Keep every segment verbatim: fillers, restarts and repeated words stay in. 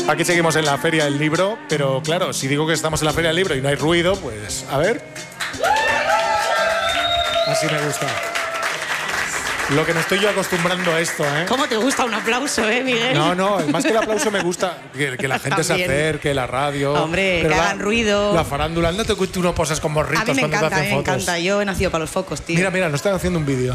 Aquí seguimos en la Feria del Libro, pero claro, si digo que estamos en la Feria del Libro y no hay ruido, pues a ver. Así me gusta. Lo que me estoy yo acostumbrando a esto, ¿eh? ¿Cómo te gusta un aplauso, eh, Miguel? No, no, más que el aplauso me gusta que, que la gente También. se acerque, la radio. Hombre, que hagan la, ruido. La farándula, no te tú no posas con morritos A mí me cuando encanta, te hacen me fotos. encanta. Yo he nacido para los focos, tío. Mira, mira, nos están haciendo un vídeo.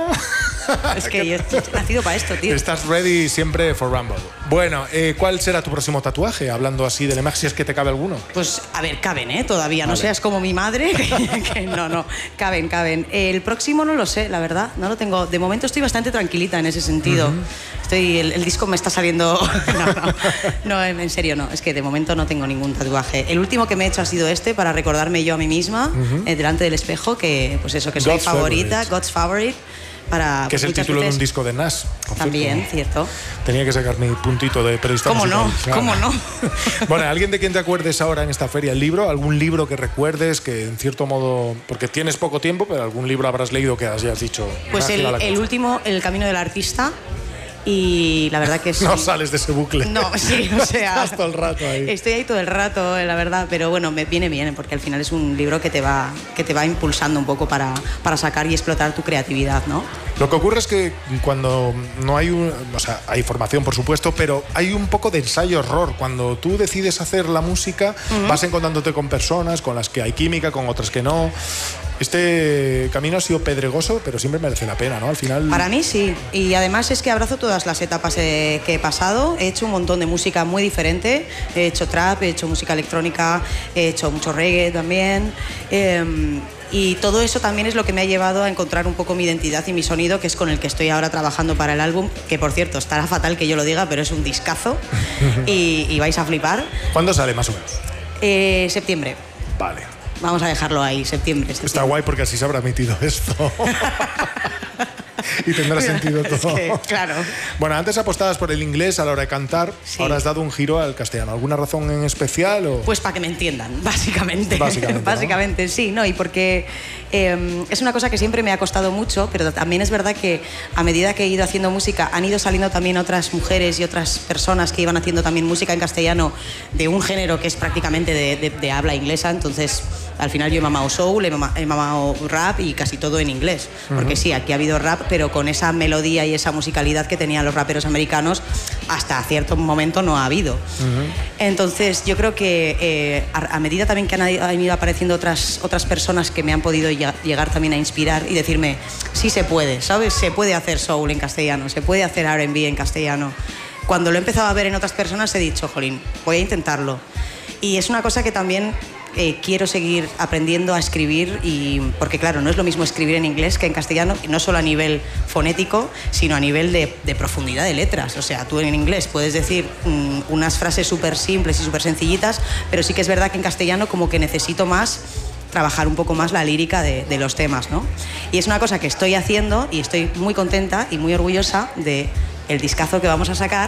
Es que yo he nacido para esto, tío. Estás ready siempre for Rumble. Bueno, eh, ¿cuál será tu próximo tatuaje? Hablando así del Emax, si es que te cabe alguno. Pues, a ver, caben, ¿eh? Todavía. Vale. No seas como mi madre. Que, que no, no. Caben, caben. El próximo no lo sé, la verdad. No lo tengo. De momento estoy bastante tranquilita en ese sentido. Uh-huh. Estoy, el, el disco me está saliendo... No, no. No, en serio, no. Es que de momento no tengo ningún tatuaje. El último que me he hecho ha sido este, para recordarme yo a mí misma, uh-huh. eh, delante del espejo, que, pues eso, que soy God's favorita, favorite. God's Favorite. Para, que es el título veces... de un disco de N A S. También, cierto. Tenía que sacar mi puntito de periodista ¿Cómo musical. no? Claro. ¿Cómo no? Bueno, ¿alguien de quien te acuerdes ahora en esta feria? ¿El libro? ¿Algún libro que recuerdes que en cierto modo... Porque tienes poco tiempo, pero algún libro habrás leído que hayas dicho... Pues el, el último, El Camino del Artista. Y la verdad que sí. No sales de ese bucle. No, sí, o sea... Estás todo el rato ahí. Estoy ahí todo el rato, la verdad, pero bueno, me viene bien, porque al final es un libro que te va, que te va impulsando un poco para, para sacar y explotar tu creatividad, ¿no? Lo que ocurre es que cuando no hay un... O sea, hay formación, por supuesto, pero hay un poco de ensayo-error. Cuando tú decides hacer la música, uh-huh. vas encontrándote con personas con las que hay química, con otras que no... Este camino ha sido pedregoso, pero siempre merece la pena, ¿no? Al final... Para mí sí, y además es que abrazo todas las etapas eh, que he pasado. He hecho un montón de música muy diferente. He hecho trap, he hecho música electrónica, he hecho mucho reggae también. Eh, y todo eso también es lo que me ha llevado a encontrar un poco mi identidad y mi sonido, que es con el que estoy ahora trabajando para el álbum, que por cierto, estará fatal que yo lo diga, pero es un discazo y, y vais a flipar. ¿Cuándo sale, más o menos? Eh, septiembre. Vale. Vamos a dejarlo ahí, septiembre, septiembre. Está guay porque así se habrá emitido esto. Y tendrá sentido todo. Es que, claro. Bueno, antes apostabas por el inglés a la hora de cantar, sí. Ahora has dado un giro al castellano. ¿Alguna razón en especial? O? Pues para que me entiendan, básicamente. Básicamente, básicamente ¿no? Sí, no, y porque eh, es una cosa que siempre me ha costado mucho, pero también es verdad que a medida que he ido haciendo música, han ido saliendo también otras mujeres y otras personas que iban haciendo también música en castellano de un género que es prácticamente de, de, de habla inglesa, entonces... Al final yo he mamado soul, he mamado, he mamado rap y casi todo en inglés. Porque uh-huh. sí, aquí ha habido rap, pero con esa melodía y esa musicalidad que tenían los raperos americanos, hasta cierto momento no ha habido. Uh-huh. Entonces yo creo que eh, a, a medida también que han, han ido apareciendo otras, otras personas que me han podido ya, llegar también a inspirar y decirme, sí se puede, ¿sabes? Se puede hacer soul en castellano, se puede hacer R and B en castellano. Cuando lo he empezado a ver en otras personas he dicho, jolín, voy a intentarlo. Y es una cosa que también... Eh, quiero seguir aprendiendo a escribir y porque claro, no es lo mismo escribir en inglés que en castellano, no solo a nivel fonético, sino a nivel de, de profundidad de letras. O sea, tú en inglés puedes decir mm, unas frases súper simples y súper sencillitas, pero sí que es verdad que en castellano como que necesito más trabajar un poco más la lírica de, de los temas, ¿no? Y es una cosa que estoy haciendo y estoy muy contenta y muy orgullosa de el discazo que vamos a sacar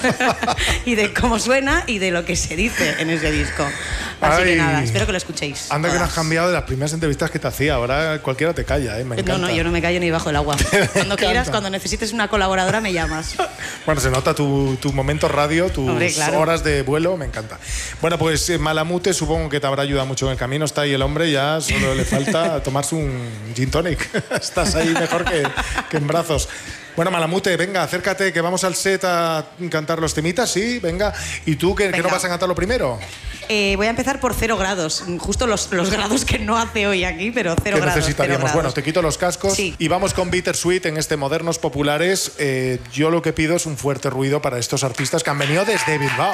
y de cómo suena y de lo que se dice en ese disco. Así Ay, que nada, espero que lo escuchéis. Anda todas. que no has cambiado de las primeras entrevistas que te hacía. Ahora cualquiera te calla, ¿eh? Me encanta. No, no, yo no me callo ni bajo el agua. Cuando quieras, cuando necesites una colaboradora, me llamas. Bueno, se nota tu, tu momento radio, tus Hombre, claro. horas de vuelo, me encanta. Bueno, pues eh, Malamute supongo que te habrá ayudado mucho en el camino. Está ahí el hombre, ya solo le falta tomarse un gin tonic. Estás ahí mejor que, que en brazos. Bueno, Malamute, venga, acércate, que vamos al set a cantar los temitas, sí, venga. ¿Y tú, que, que no vas a cantar lo primero? Eh, voy a empezar por cero grados, justo los, los grados que no hace hoy aquí, pero cero que grados. necesitaríamos. Cero grados. Bueno, te quito los cascos sí. y vamos con Bittersweet en este Modernos Populares. Eh, yo lo que pido es un fuerte ruido para estos artistas que han venido desde Bilbao.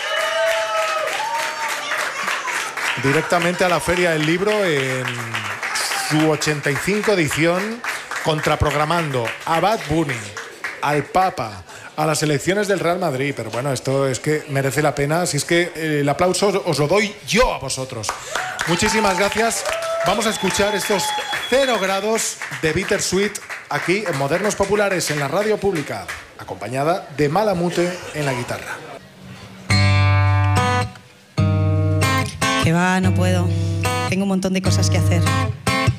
Directamente a la Feria del Libro en su ochenta y cinco edición, contraprogramando a Bad Bunny, al Papa, a las elecciones del Real Madrid. Pero bueno, esto es que merece la pena. Así es que eh, el aplauso os lo doy yo a vosotros. Muchísimas gracias. Vamos a escuchar estos cero grados de Bittersweet aquí en Modernos Populares, en la radio pública, acompañada de Malamute en la guitarra. Que va, no puedo. Tengo un montón de cosas que hacer.